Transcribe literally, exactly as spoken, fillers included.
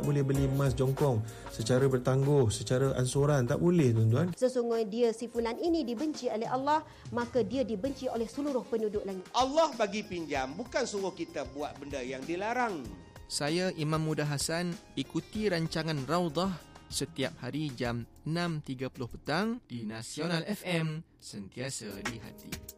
tak boleh beli emas jongkong secara bertangguh, secara ansuran. Tak boleh, tuan-tuan. Sesungguhnya dia, si fulan ini dibenci oleh Allah, maka dia dibenci oleh seluruh penduduk langit. Allah bagi pinjam, bukan suruh kita buat benda yang dilarang. Saya Imam Muda Hassan, ikuti rancangan Raudhah setiap hari jam enam tiga puluh petang di Nasional F M, sentiasa di hati.